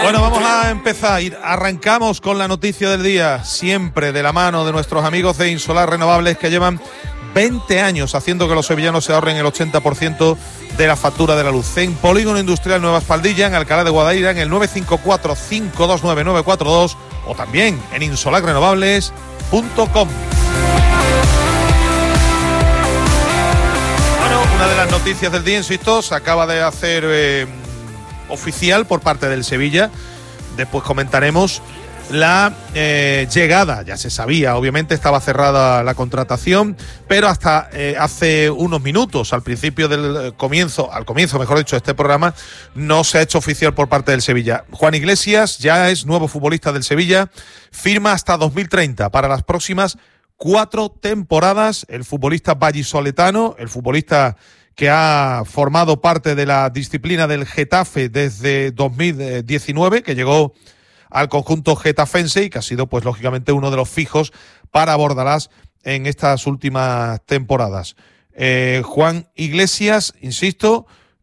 Bueno, vamos a empezar. Arrancamos con la noticia del día, siempre de la mano de nuestros amigos de Insolar Renovables, que llevan 20 años haciendo que los sevillanos se ahorren el 80% de la factura de la luz. En Polígono Industrial Nueva Espaldilla, en Alcalá de Guadaira, en el 954-529-942 o también en insolarrenovables.com. Bueno, una de las noticias del día, insisto, se acaba de hacer oficial por parte del Sevilla. Después comentaremos la llegada, ya se sabía, obviamente estaba cerrada la contratación, pero hasta hace unos minutos, al comienzo, mejor dicho, de este programa, no se ha hecho oficial por parte del Sevilla. Juan Iglesias ya es nuevo futbolista del Sevilla, firma hasta 2030 para las próximas 4 temporadas. El futbolista vallisoletano, el futbolista que ha formado parte de la disciplina del Getafe desde 2019, que llegó al conjunto getafense y que ha sido, pues lógicamente, uno de los fijos para Bordalás en estas últimas temporadas. Juan Iglesias, insisto,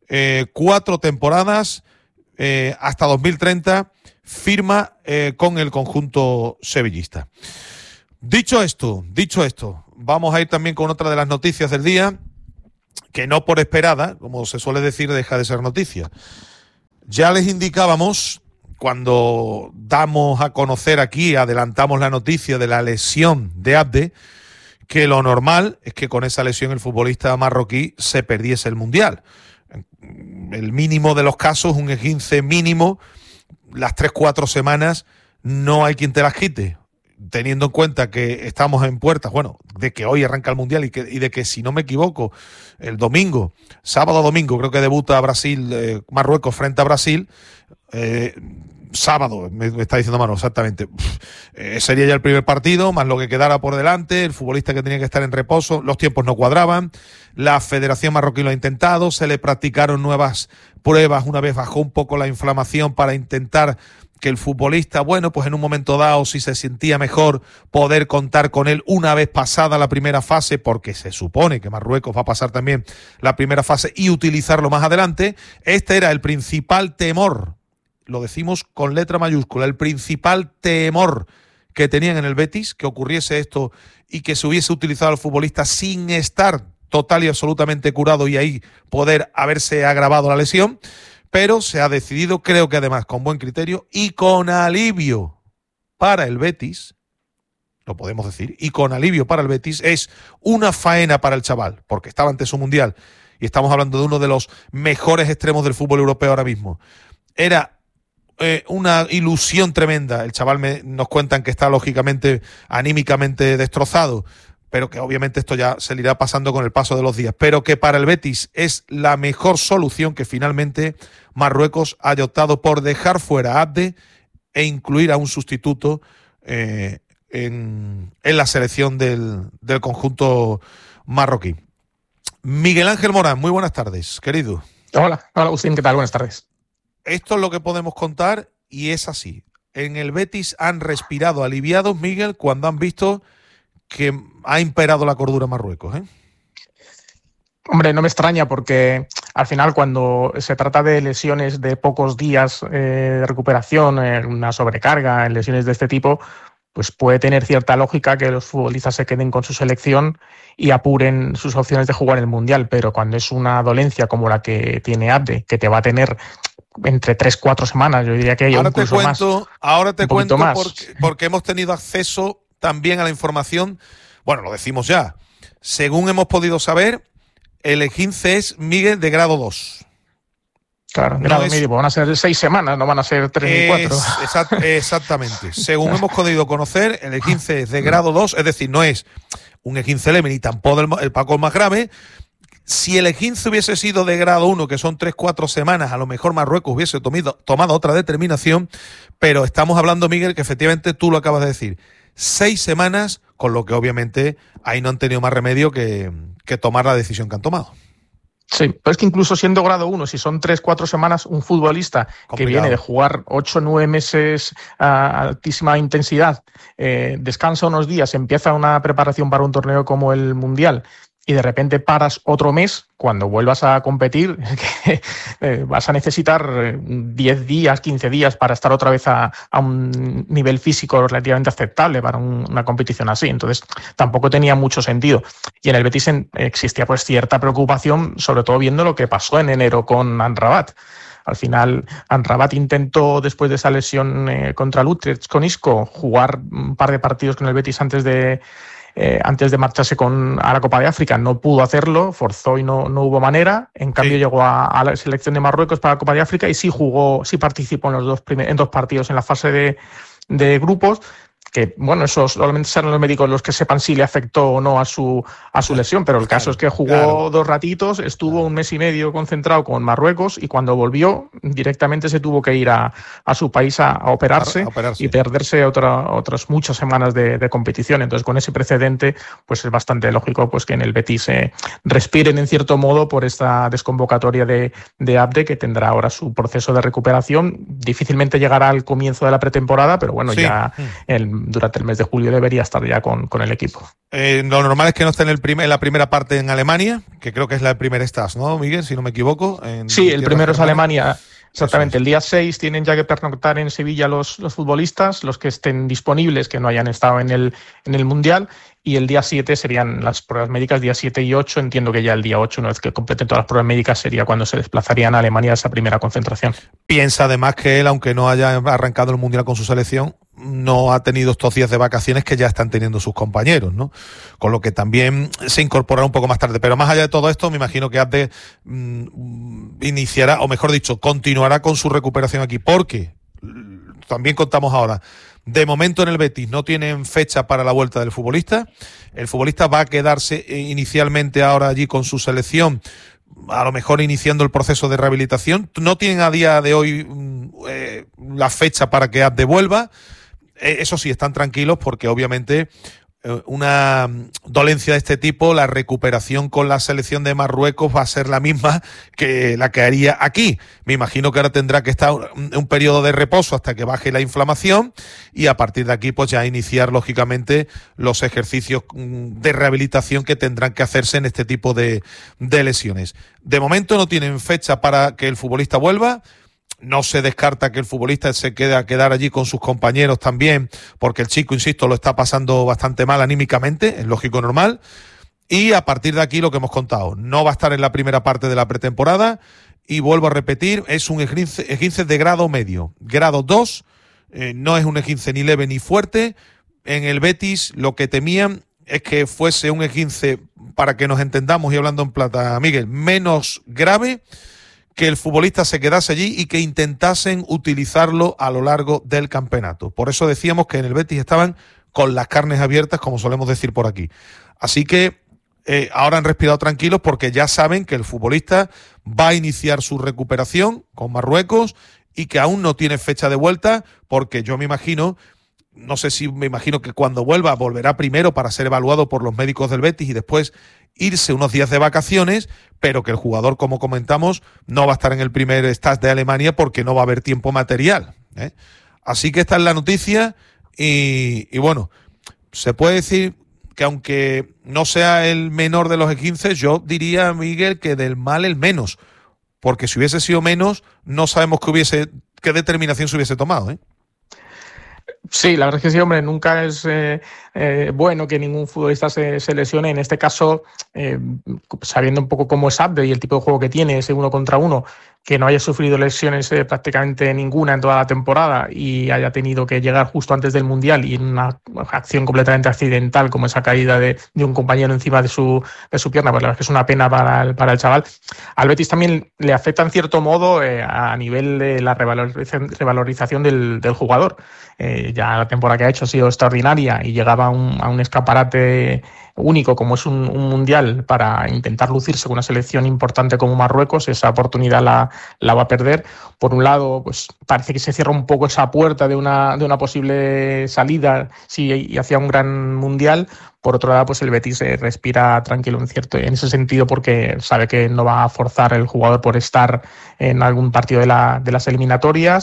4 temporadas hasta 2030, firma con el conjunto sevillista. Dicho esto, vamos a ir también con otra de las noticias del día, que no por esperada, como se suele decir, deja de ser noticia. Ya les indicábamos, cuando damos a conocer aquí, adelantamos la noticia de la lesión de Abde, que lo normal es que con esa lesión el futbolista marroquí se perdiese el Mundial. El mínimo de los casos, un esguince mínimo, las 3-4 semanas, no hay quien te las quite. Teniendo en cuenta que estamos en puertas, bueno, de que hoy arranca el Mundial y de que, si no me equivoco, el sábado-domingo, creo que debuta Marruecos frente a Brasil, sábado, me está diciendo Manu, exactamente, sería ya el primer partido, más lo que quedara por delante, el futbolista que tenía que estar en reposo, los tiempos no cuadraban, la Federación Marroquí lo ha intentado, se le practicaron nuevas pruebas, una vez bajó un poco la inflamación para intentar que el futbolista, bueno, pues en un momento dado, si se sentía mejor, poder contar con él una vez pasada la primera fase, porque se supone que Marruecos va a pasar también la primera fase y utilizarlo más adelante. Este era el principal temor, lo decimos con letra mayúscula, el principal temor que tenían en el Betis, que ocurriese esto y que se hubiese utilizado al futbolista sin estar total y absolutamente curado y ahí poder haberse agravado la lesión. Pero se ha decidido, creo que además con buen criterio y con alivio para el Betis, lo podemos decir, y con alivio para el Betis, es una faena para el chaval, porque estaba ante su Mundial y estamos hablando de uno de los mejores extremos del fútbol europeo ahora mismo. Era una ilusión tremenda. El chaval nos cuentan que está lógicamente anímicamente destrozado, pero que obviamente esto ya se le irá pasando con el paso de los días, pero que para el Betis es la mejor solución que finalmente Marruecos haya optado por dejar fuera a Abde e incluir a un sustituto en la selección del conjunto marroquí. Miguel Ángel Morán, muy buenas tardes, querido. Hola Agustín, ¿qué tal? Buenas tardes. Esto es lo que podemos contar y es así. En el Betis han respirado aliviados, Miguel, cuando han visto que ha imperado la cordura en Marruecos, ¿eh? Hombre, no me extraña porque al final cuando se trata de lesiones de pocos días de recuperación, una sobrecarga, en lesiones de este tipo, pues puede tener cierta lógica que los futbolistas se queden con su selección y apuren sus opciones de jugar el Mundial, pero cuando es una dolencia como la que tiene Abde, que te va a tener entre 3-4 semanas, yo diría que incluso más. Ahora te cuento porque hemos tenido acceso también a la información, bueno, lo decimos ya, según hemos podido saber, el esguince es, Miguel, de grado 2. Claro, grado medio, van a ser 6 semanas, no van a ser 3 ni 4. Exactamente. Según hemos podido conocer, el esguince es de grado 2, es decir, no es un esguince leve ni tampoco el Paco más grave. Si el esguince hubiese sido de grado 1, que son 3-4 semanas, a lo mejor Marruecos hubiese tomado otra determinación, pero estamos hablando, Miguel, que efectivamente tú lo acabas de decir, 6 semanas, con lo que obviamente ahí no han tenido más remedio que tomar la decisión que han tomado. Sí, pero es que incluso siendo grado 1, si son 3-4 semanas, un futbolista complicado, que viene de jugar 8-9 meses a altísima intensidad, descansa unos días, empieza una preparación para un torneo como el Mundial y de repente paras otro mes, cuando vuelvas a competir, vas a necesitar 10 días, 15 días para estar otra vez a un nivel físico relativamente aceptable para una competición así. Entonces, tampoco tenía mucho sentido. Y en el Betis existía pues cierta preocupación, sobre todo viendo lo que pasó en enero con Amrabat. Al final, Amrabat intentó, después de esa lesión contra el Utrecht con Isco, jugar un par de partidos con el Betis antes de marcharse a la Copa de África. No pudo hacerlo, forzó y no hubo manera. En cambio, llegó a la selección de Marruecos para la Copa de África y sí participó en dos partidos en la fase de grupos. Que, bueno, eso solamente serán los médicos los que sepan si le afectó o no a su lesión, pero el caso es que jugó 2 ratitos, estuvo un mes y medio concentrado con Marruecos y cuando volvió directamente se tuvo que ir a su país a operarse y perderse otras muchas semanas de competición. Entonces, con ese precedente, pues es bastante lógico pues que en el Betis respiren en cierto modo por esta desconvocatoria de Abde, que tendrá ahora su proceso de recuperación. Difícilmente llegará al comienzo de la pretemporada, pero bueno, ya durante el mes de julio debería estar ya con el equipo. Lo normal es que no esté en la primera parte en Alemania, que creo que es la primera estás, ¿no, Miguel? Si no me equivoco. Sí, el primero es Alemania. Exactamente, el día 6 tienen ya que pernoctar en Sevilla los futbolistas, los que estén disponibles, que no hayan estado en el Mundial, y el día 7 serían las pruebas médicas, día 7 y 8, entiendo que ya el día 8, una vez que completen todas las pruebas médicas, sería cuando se desplazarían a Alemania a esa primera concentración. Piensa además que él, aunque no haya arrancado el Mundial con su selección, no ha tenido estos días de vacaciones que ya están teniendo sus compañeros, ¿no? Con lo que también se incorporará un poco más tarde. Pero más allá de todo esto, me imagino que Abde iniciará, o mejor dicho, continuará con su recuperación aquí, porque también contamos ahora, de momento en el Betis no tienen fecha para la vuelta del futbolista. El futbolista va a quedarse inicialmente ahora allí con su selección, a lo mejor iniciando el proceso de rehabilitación. No tienen a día de hoy la fecha para que Abde vuelva. Eso sí, están tranquilos porque obviamente una dolencia de este tipo, la recuperación con la selección de Marruecos va a ser la misma que la que haría aquí. Me imagino que ahora tendrá que estar un periodo de reposo hasta que baje la inflamación y a partir de aquí pues ya iniciar lógicamente los ejercicios de rehabilitación que tendrán que hacerse en este tipo de lesiones. De momento no tienen fecha para que el futbolista vuelva. No se descarta que el futbolista se quede a quedar allí con sus compañeros también, porque el chico, insisto, lo está pasando bastante mal anímicamente, es lógico, normal. Y a partir de aquí lo que hemos contado, no va a estar en la primera parte de la pretemporada y vuelvo a repetir, es un esguince de grado medio, grado 2, no es un esguince ni leve ni fuerte. En el Betis lo que temían es que fuese un esguince, para que nos entendamos y hablando en plata, Miguel, menos grave, que el futbolista se quedase allí y que intentasen utilizarlo a lo largo del campeonato. Por eso decíamos que en el Betis estaban con las carnes abiertas, como solemos decir por aquí. Así que ahora han respirado tranquilos porque ya saben que el futbolista va a iniciar su recuperación con Marruecos y que aún no tiene fecha de vuelta, porque yo me imagino que cuando vuelva, volverá primero para ser evaluado por los médicos del Betis y después irse unos días de vacaciones, pero que el jugador, como comentamos, no va a estar en el primer stage de Alemania porque no va a haber tiempo material, ¿eh? Así que esta es la noticia y bueno, se puede decir que aunque no sea el menor de los esguinces, yo diría, Miguel, que del mal el menos, porque si hubiese sido menos, no sabemos qué determinación se hubiese tomado, ¿eh? Sí, la verdad es que sí, hombre, nunca es bueno que ningún futbolista se lesione. En este caso, sabiendo un poco cómo es Abde y el tipo de juego que tiene, ese 1 contra 1, que no haya sufrido lesiones prácticamente ninguna en toda la temporada y haya tenido que llegar justo antes del Mundial y en una acción completamente accidental como esa caída de un compañero encima de su pierna, pues la verdad es que es una pena para el chaval. Al Betis también le afecta en cierto modo a nivel de la revalorización del jugador. Ya la temporada que ha hecho ha sido extraordinaria y llegaba a un escaparate único como es un mundial para intentar lucirse con una selección importante como Marruecos. Esa oportunidad la va a perder. Por un lado, pues parece que se cierra un poco esa puerta de una posible salida y hacia un gran mundial. Por otro lado, pues el Betis respira tranquilo en ese sentido porque sabe que no va a forzar el jugador por estar en algún partido de las eliminatorias.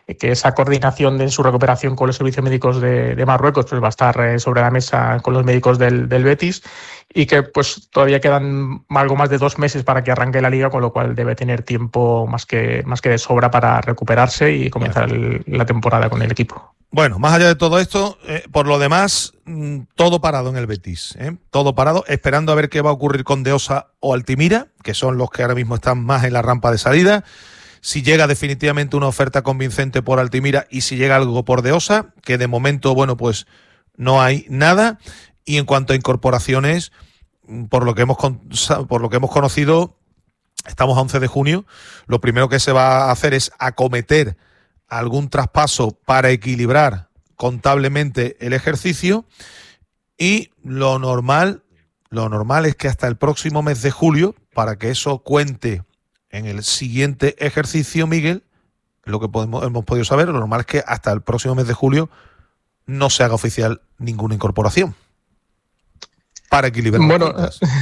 que esa coordinación de su recuperación con los servicios médicos de Marruecos pues va a estar sobre la mesa con los médicos del Betis, y que pues todavía quedan algo más de 2 meses para que arranque la liga, con lo cual debe tener tiempo más que de sobra para recuperarse y comenzar la temporada con el equipo. Bueno, más allá de todo esto, por lo demás, todo parado en el Betis, todo parado, esperando a ver qué va a ocurrir con De Osa o Altimira, que son los que ahora mismo están más en la rampa de salida. Si llega definitivamente una oferta convincente por Altimira y si llega algo por De Osa, que de momento, bueno, pues no hay nada. Y en cuanto a incorporaciones, por lo que hemos conocido, estamos a 11 de junio, lo primero que se va a hacer es acometer algún traspaso para equilibrar contablemente el ejercicio, y lo normal es que hasta el próximo mes de julio, para que eso cuente en el siguiente ejercicio, Miguel, lo que hemos podido saber, lo normal es que hasta el próximo mes de julio no se haga oficial ninguna incorporación para equilibrar. Bueno,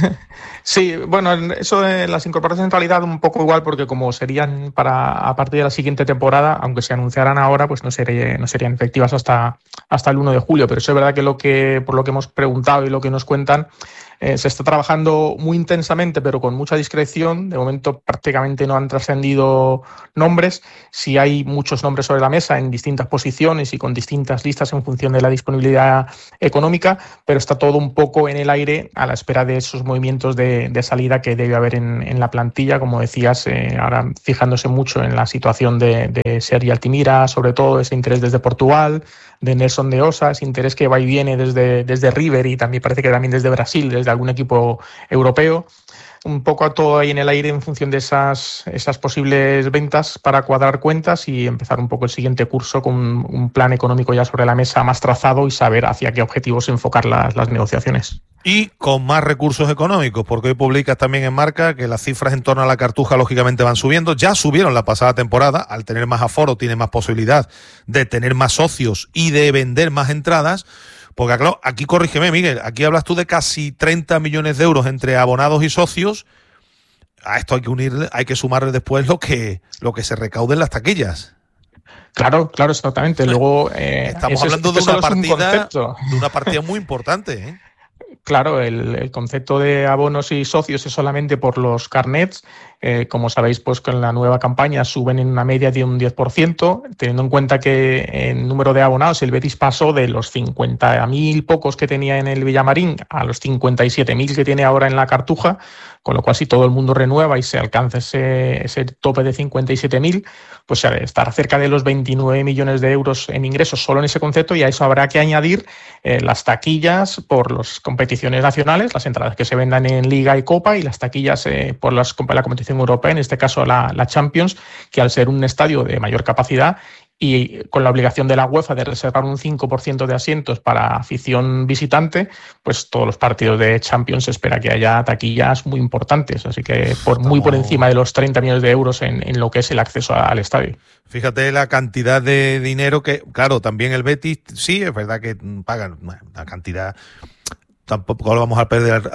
sí, bueno, eso de las incorporaciones en realidad un poco igual, porque como serían a partir de la siguiente temporada, aunque se anunciaran ahora, pues no serían efectivas hasta el 1 de julio. Pero eso es verdad que por lo que hemos preguntado y lo que nos cuentan, se está trabajando muy intensamente, pero con mucha discreción. De momento prácticamente no han trascendido nombres. Sí hay muchos nombres sobre la mesa en distintas posiciones y con distintas listas en función de la disponibilidad económica, pero está todo un poco en el aire a la espera de esos movimientos de salida que debe haber en la plantilla, como decías, ahora fijándose mucho en la situación de Sergi Altimira, sobre todo ese interés desde Portugal, de Nelson de Osa, ese interés que va y viene desde River y también parece que también desde Brasil, desde algún equipo europeo. Un poco a todo ahí en el aire en función de esas posibles ventas para cuadrar cuentas y empezar un poco el siguiente curso con un plan económico ya sobre la mesa más trazado y saber hacia qué objetivos enfocar las negociaciones. Y con más recursos económicos, porque hoy publicas también en Marca que las cifras en torno a la Cartuja lógicamente van subiendo. Ya subieron la pasada temporada, al tener más aforo tiene más posibilidad de tener más socios y de vender más entradas. Porque claro, aquí corrígeme, Miguel, aquí hablas tú de casi 30 millones de euros entre abonados y socios. A esto hay que sumarle después lo que se recaude en las taquillas. Claro, exactamente. Luego estamos hablando de una partida muy importante, ¿eh? Claro, el concepto de abonos y socios es solamente por los carnets. Como sabéis, pues con la nueva campaña suben en una media de un 10%, teniendo en cuenta que en número de abonados el Betis pasó de los 50.000 pocos que tenía en el Villamarín a los 57.000 que tiene ahora en la Cartuja, con lo cual si todo el mundo renueva y se alcanza ese tope de 57.000, pues estará cerca de los 29 millones de euros en ingresos solo en ese concepto, y a eso habrá que añadir las taquillas por las competiciones nacionales, las entradas que se vendan en Liga y Copa, y las taquillas por la competición europea, en este caso la Champions, que al ser un estadio de mayor capacidad y con la obligación de la UEFA de reservar un 5% de asientos para afición visitante, pues todos los partidos de Champions se espera que haya taquillas muy importantes, así que muy por encima de los 30 millones de euros en lo que es el acceso al estadio. Fíjate la cantidad de dinero que, claro, también el Betis, sí, es verdad que pagan una cantidad. Tampoco lo vamos a perder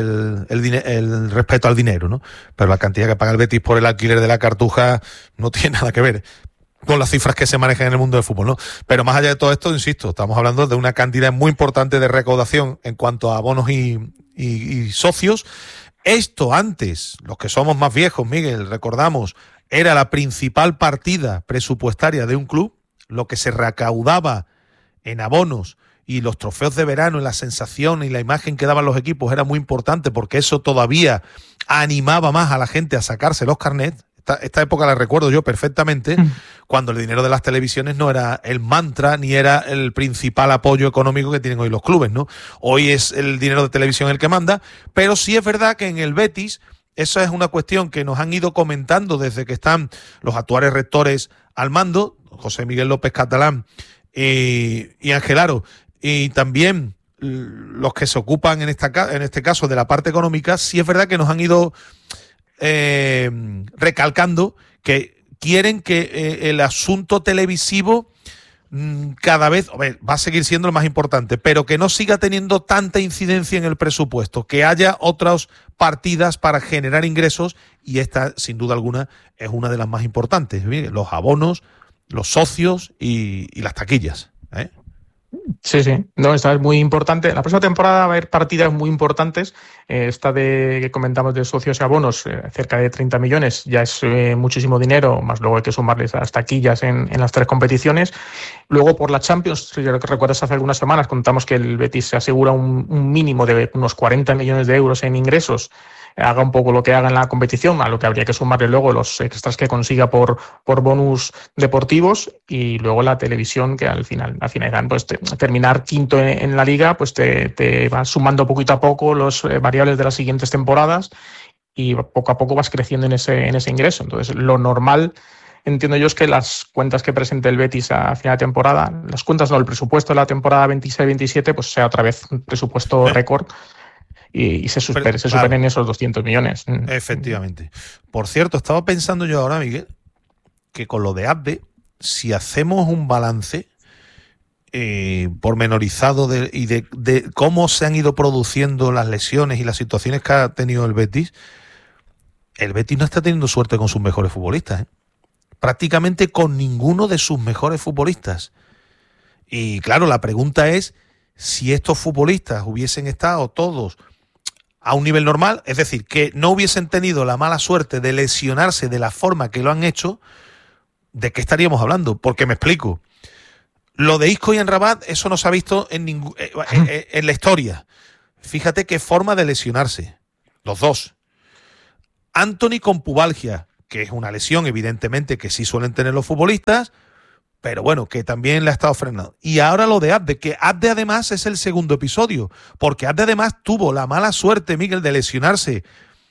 el respeto al dinero, ¿no? Pero la cantidad que paga el Betis por el alquiler de la Cartuja no tiene nada que ver con las cifras que se manejan en el mundo del fútbol, ¿no? Pero más allá de todo esto, insisto, estamos hablando de una cantidad muy importante de recaudación en cuanto a abonos y socios. Esto antes, los que somos más viejos, Miguel, recordamos, era la principal partida presupuestaria de un club, lo que se recaudaba en abonos y los trofeos de verano y la sensación y la imagen que daban los equipos era muy importante, porque eso todavía animaba más a la gente a sacarse los carnets. Esta época la recuerdo yo perfectamente, cuando el dinero de las televisiones no era el mantra ni era el principal apoyo económico que tienen hoy los clubes, ¿no? Hoy es el dinero de televisión el que manda, pero sí es verdad que en el Betis, esa es una cuestión que nos han ido comentando desde que están los actuales rectores al mando, José Miguel López Catalán y Ángel Aro, y también los que se ocupan en este caso de la parte económica. Sí es verdad que nos han ido recalcando que quieren que el asunto televisivo cada vez va a seguir siendo lo más importante, pero que no siga teniendo tanta incidencia en el presupuesto, que haya otras partidas para generar ingresos, y esta sin duda alguna es una de las más importantes. Los abonos los socios y las taquillas, ¿eh? Sí, sí. No, esta es muy importante. La próxima temporada va a haber partidas muy importantes. Esta que comentamos de socios y abonos, cerca de 30 millones, ya es muchísimo dinero, más luego hay que sumarles las taquillas en las 3 competiciones. Luego, por la Champions, si recuerdas, hace algunas semanas contamos que el Betis se asegura un mínimo de unos 40 millones de euros en ingresos, haga un poco lo que haga en la competición, a lo que habría que sumarle luego los extras que consiga por bonus deportivos, y luego la televisión, que al final pues terminar quinto en la liga, pues te va sumando poquito a poco los variables de las siguientes temporadas, y poco a poco vas creciendo en ese ingreso. Entonces, lo normal, entiendo yo, es que las cuentas que presente el Betis a final de temporada, las cuentas no, el presupuesto de la temporada 26-27, pues sea otra vez un presupuesto récord, y se superen esos 200 millones. Efectivamente. Por cierto, estaba pensando yo ahora, Miguel, que con lo de Abde, si hacemos un balance pormenorizado de cómo se han ido produciendo las lesiones y las situaciones que ha tenido el Betis no está teniendo suerte con sus mejores futbolistas, ¿eh? Prácticamente con ninguno de sus mejores futbolistas. Y claro, la pregunta es si estos futbolistas hubiesen estado todos a un nivel normal, es decir, que no hubiesen tenido la mala suerte de lesionarse de la forma que lo han hecho, ¿de qué estaríamos hablando? Porque me explico. Lo de Isco y Amrabat, eso no se ha visto en la historia. Fíjate qué forma de lesionarse. Los dos. Anthony con pubalgia, que es una lesión evidentemente que sí suelen tener los futbolistas, pero bueno, que también le ha estado frenando. Y ahora lo de Abde, que Abde además es el segundo episodio, porque Abde además tuvo la mala suerte, Miguel, de lesionarse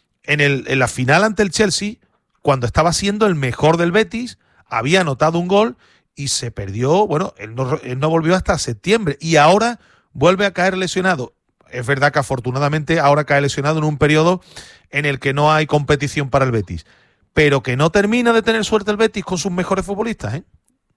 en la final ante el Chelsea, cuando estaba siendo el mejor del Betis, había anotado un gol y se perdió, bueno, él no volvió hasta septiembre, y ahora vuelve a caer lesionado. Es verdad que afortunadamente ahora cae lesionado en un periodo en el que no hay competición para el Betis, pero que no termina de tener suerte el Betis con sus mejores futbolistas, ¿eh?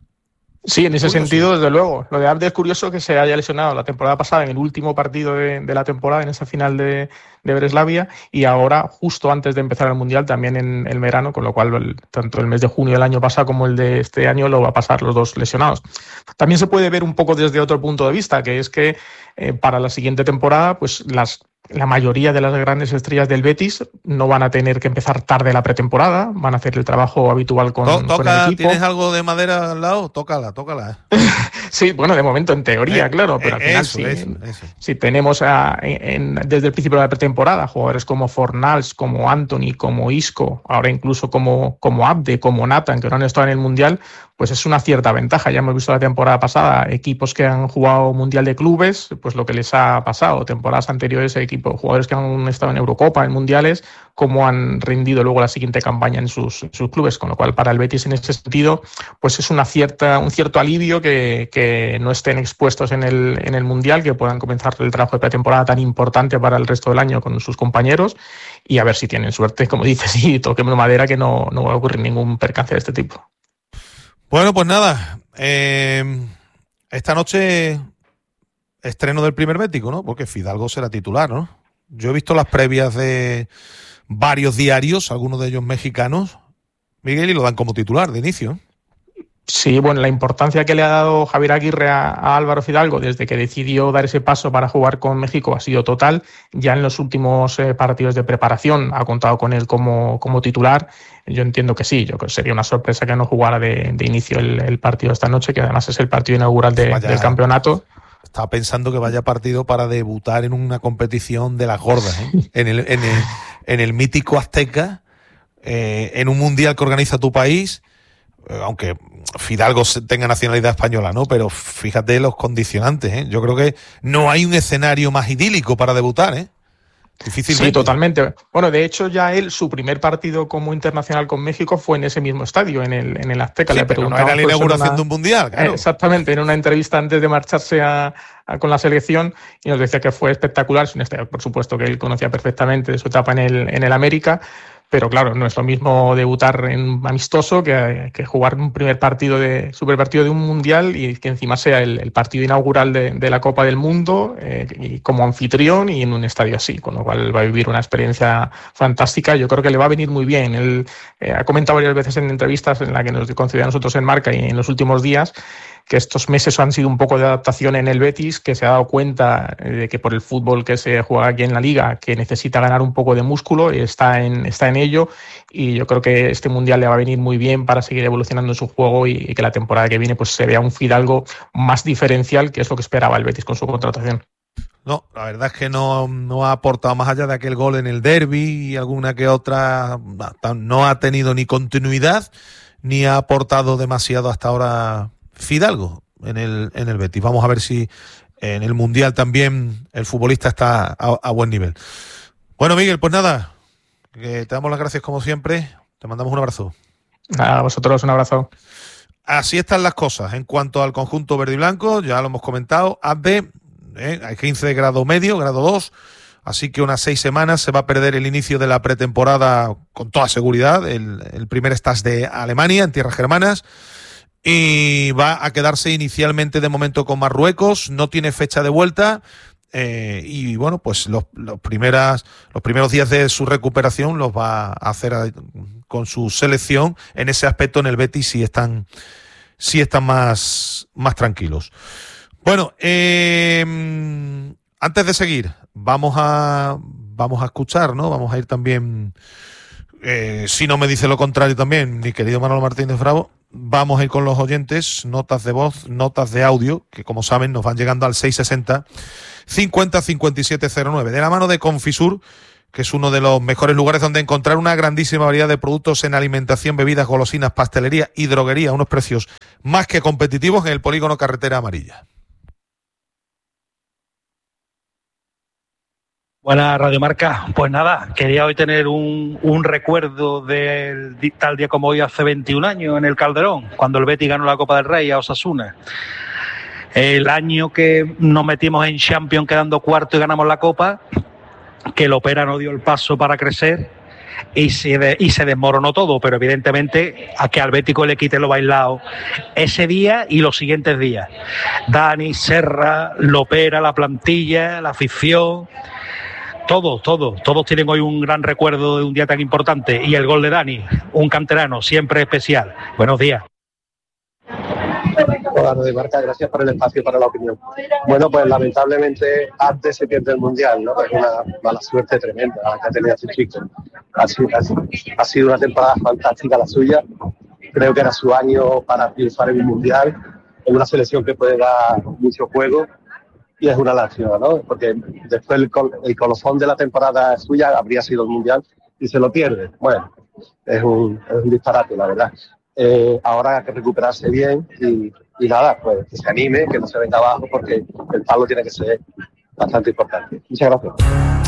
Sí, en ese sentido, desde luego. Lo de Abde es curioso que se haya lesionado la temporada pasada en el último partido de la temporada, en esa final de Breslavia, y ahora, justo antes de empezar el Mundial, también en el verano, con lo cual tanto el mes de junio del año pasado como el de este año lo va a pasar los dos lesionados. También se puede ver un poco desde otro punto de vista, que es que para la siguiente temporada, pues la mayoría de las grandes estrellas del Betis no van a tener que empezar tarde la pretemporada, van a hacer el trabajo habitual con el equipo. ¿Tienes algo de madera al lado? Tócala. Sí, bueno, de momento en teoría, claro, pero al final sí tenemos desde el principio de la pretemporada jugadores como Fornals, como Anthony, como Isco, ahora incluso como Abde, como Nathan, que no han estado en el Mundial, pues es una cierta ventaja. Ya hemos visto la temporada pasada equipos que han jugado Mundial de Clubes, pues lo que les ha pasado, temporadas anteriores, jugadores que han estado en Eurocopa, en Mundiales, cómo han rendido luego la siguiente campaña en sus clubes, con lo cual para el Betis en ese sentido pues es un cierto alivio que no estén expuestos en el Mundial, que puedan comenzar el trabajo de pretemporada tan importante para el resto del año con sus compañeros, y a ver si tienen suerte, como dices, y toquemos madera, que no va a ocurrir ningún percance de este tipo. Bueno, pues nada, esta noche estreno del primer bético, ¿no? Porque Fidalgo será titular, ¿no? Yo he visto las previas de varios diarios, algunos de ellos mexicanos, Miguel, y lo dan como titular de inicio. Sí, bueno, la importancia que le ha dado Javier Aguirre a Álvaro Fidalgo desde que decidió dar ese paso para jugar con México ha sido total. Ya en los últimos partidos de preparación ha contado con él como titular. Yo entiendo que sí, yo creo que sería una sorpresa que no jugara de inicio el partido esta noche, que además es el partido inaugural del campeonato. Estaba pensando que vaya partido para debutar en una competición de las gordas, ¿eh? en el mítico Azteca, en un mundial que organiza tu país, aunque Fidalgo tenga nacionalidad española, ¿no? Pero fíjate los condicionantes, ¿eh? Yo creo que no hay un escenario más idílico para debutar, ¿eh? Difícilmente. Sí, totalmente. Bueno, de hecho ya su primer partido como internacional con México fue en ese mismo estadio, en el Azteca. Sí, pero no era la inauguración de un mundial, claro. Exactamente, en una entrevista antes de marcharse con la selección, y nos decía que fue espectacular, por supuesto que él conocía perfectamente de su etapa en el América, pero claro, no es lo mismo debutar en amistoso que jugar un primer partido superpartido de un mundial y que encima sea el partido inaugural de la Copa del Mundo y como anfitrión y en un estadio así, con lo cual va a vivir una experiencia fantástica. Yo creo que le va a venir muy bien. Él ha comentado varias veces en entrevistas en la que nos concedió a nosotros en Marca y en los últimos días que estos meses han sido un poco de adaptación en el Betis, que se ha dado cuenta de que por el fútbol que se juega aquí en la Liga, que necesita ganar un poco de músculo y está en ello, y yo creo que este Mundial le va a venir muy bien para seguir evolucionando en su juego y que la temporada que viene pues se vea un Fidalgo más diferencial, que es lo que esperaba el Betis con su contratación. No, la verdad es que no ha aportado más allá de aquel gol en el derbi y alguna que otra, no ha tenido ni continuidad ni ha aportado demasiado hasta ahora Fidalgo en el Betis. Vamos a ver si en el Mundial también el futbolista está a buen nivel. Bueno, Miguel, pues nada, que te damos las gracias como siempre, te mandamos un abrazo. A vosotros un abrazo. Así están las cosas en cuanto al conjunto verde y blanco, ya lo hemos comentado, hay 15 de grado medio, grado 2, así que unas 6 semanas se va a perder el inicio de la pretemporada con toda seguridad, el primer stage de Alemania en tierras germanas, y va a quedarse inicialmente de momento con Marruecos, no tiene fecha de vuelta, y bueno, pues los primeros días de su recuperación los va a hacer con su selección. En ese aspecto en el Betis sí están más tranquilos. Bueno, antes de seguir, vamos a escuchar, ¿no? Vamos a ir también, si no me dice lo contrario también, mi querido Manolo Martínez Bravo, vamos a ir con los oyentes, notas de voz, notas de audio, que como saben nos van llegando al 660 50 57 09, de la mano de Confisur, que es uno de los mejores lugares donde encontrar una grandísima variedad de productos en alimentación, bebidas, golosinas, pastelería y droguería a unos precios más que competitivos en el polígono Carretera Amarilla. Buenas, Radio Marca. Pues nada, quería hoy tener un recuerdo del tal día como hoy hace 21 años en el Calderón, cuando el Betis ganó la Copa del Rey a Osasuna. El año que nos metimos en Champions quedando cuarto y ganamos la Copa, que el Opera no dio el paso para crecer y se desmoronó todo, pero evidentemente a que al Bético le quite lo bailado ese día y los siguientes días. Dani, Serra, Lopera, la plantilla, la afición... Todos tienen hoy un gran recuerdo de un día tan importante, y el gol de Dani, un canterano, siempre especial. Buenos días. Hola, Radio Marca, gracias por el espacio para la opinión. Bueno, pues lamentablemente antes se pierde el Mundial, ¿no? Es una mala suerte tremenda que ha tenido este chico. Ha sido una temporada fantástica la suya. Creo que era su año para triunfar en un Mundial, en una selección que puede dar mucho juego. Y es una lástima, ¿no? Porque después el colofón de la temporada suya habría sido el Mundial y se lo pierde. Bueno, es un disparate, la verdad. Ahora hay que recuperarse bien y nada, pues que se anime, que no se venga abajo, porque el palo tiene que ser bastante importante. Muchas gracias.